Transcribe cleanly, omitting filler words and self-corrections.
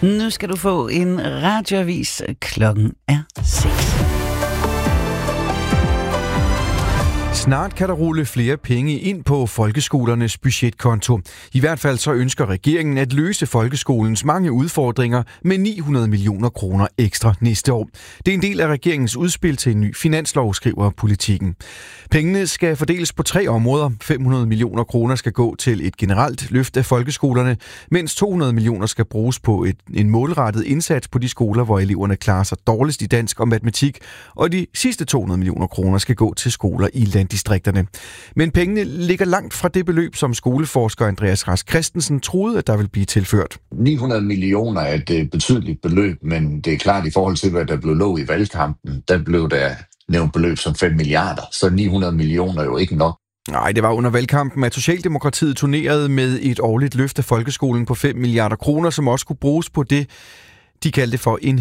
Nu skal du få en radioavis. Klokken er 6. Snart kan der rulle flere penge ind på folkeskolernes budgetkonto. I hvert fald så ønsker regeringen at løse folkeskolens mange udfordringer med 900 millioner kroner ekstra næste år. Det er en del af regeringens udspil til en ny finanslov, skriver Politikken. Pengene skal fordeles på 3 områder. 500 millioner kroner skal gå til et generelt løft af folkeskolerne, mens 200 millioner skal bruges på en målrettet indsats på de skoler, hvor eleverne klarer sig dårligst i dansk og matematik, og de sidste 200 millioner kroner skal gå til skoler i landdistrikterne. Men pengene ligger langt fra det beløb, som skoleforsker Andreas Rask Christensen troede, at der vil blive tilført. 900 millioner er et betydeligt beløb, men det er klart i forhold til, hvad der blev lovet i valgkampen, der blev der nævnt beløb som 5 milliarder, så 900 millioner er jo ikke nok. Nej, det var under valgkampen, at Socialdemokratiet turnerede med et årligt løft af folkeskolen på 5 milliarder kroner, som også kunne bruges på det, de kaldte for en